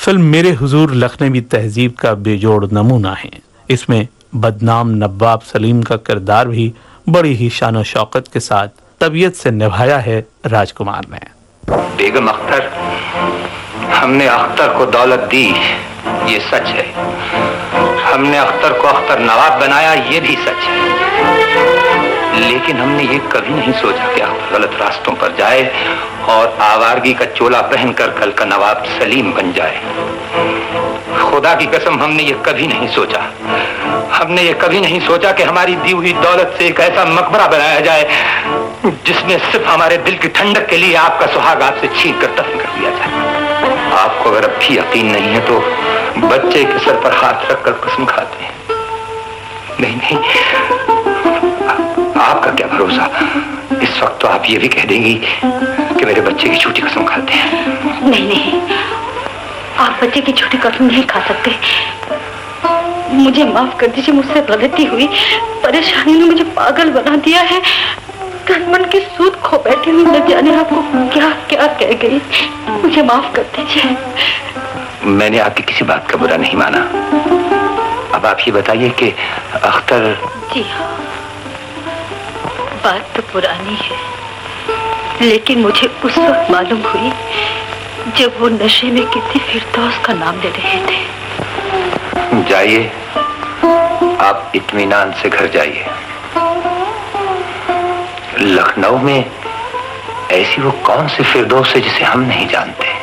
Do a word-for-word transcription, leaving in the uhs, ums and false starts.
Film मेरे हुजूर लखनवी तहजीब का बेजोड़ नमूना है। इसमें बदनाम नवाब सलीम का किरदार भी बड़ी ही शान शौकत के साथ तबीयत से निभाया है राजकुमार ने। बेगम अख्तर, हमने अख्तर को दौलत दी, ये सच है। हमने अख्तर को अख्तर नवाब बनाया, ये भी सच है। लेकिन हमने ये कभी नहीं सोचा कि अख्तर गलत रास्तों पर जाए और आवारगी का चोला पहनकर कल का नवाब सलीम बन जाए। खुदा की कसम, हमने ये कभी नहीं सोचा। हमने ये कभी नहीं सोचा कि हमारी दी हुई दौलत से एक ऐसा मकबरा बनाया जाए जिसमें सिर्फ हमारे दिल की ठंडक के लिए आपका सुहाग आपसे छीन कर दफन कर दिया जाए। आपको अगर अब भी यकीन नहीं है तो बच्चे के सर पर हाथ रखकर कसम खाते हैं। नहीं नहीं, आपका क्या भरोसा, इस वक्त तो आप ये भी कह देंगी कि मेरे बच्चे की झूठी कसम खाते हैं। नहीं नहीं, आप बच्चे की झूठी कसम नहीं खा सकते। मुझे माफ कर दीजिए, मुझसे गलती हुई। परेशानी ने मुझे पागल बना दिया है। तन मन की सूद खो बैठी हूँ, न जाने आपको क्या क्या कह गई। मुझे माफ कर दीजिए। मैंने आपकी किसी बात का बुरा नहीं माना। अब आप ये बताइए कि अख्तर। जी हाँ, बात तो पुरानी है, लेकिन मुझे उस वक्त मालूम हुई जब वो नशे में किसी फिरदौस का नाम ले रहे थे। जाइए, आप इत्मीनान से घर जाइए। लखनऊ में ऐसी वो कौन सी फिरदौस है जिसे हम नहीं जानते।